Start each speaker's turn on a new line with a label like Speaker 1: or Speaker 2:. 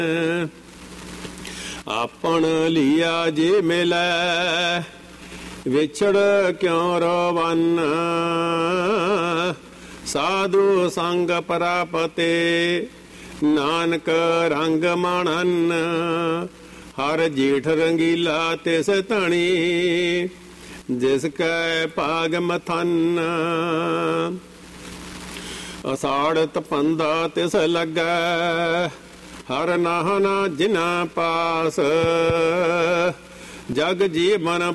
Speaker 1: ਆਪਣ ਲਿਆ ਜੇ ਮਿਲੈ ਵਿਛੜ ਕਿਉ ਰੋਵਨ। ਸਾਧੂ ਸੰਗ ਪ੍ਰਾਪਤੇ ਨਾਨਕ ਰੰਗ ਮਾਣਨ। ਹਰ ਜੇਠ ਰੰਗੀਲਾ ਤਿਸ ਧਣੀ ਜਿਸ ਕੈ ਭਾਗ ਮਥਨ। ਅਸਾੜ ਤਪੰਦਾ ਤਿਸ ਲੱਗੈ ਹਰ ਨਾਹਨਾ ਜਿਨਾ ਪਾਸ। ਜਗ ਜੀਵਨ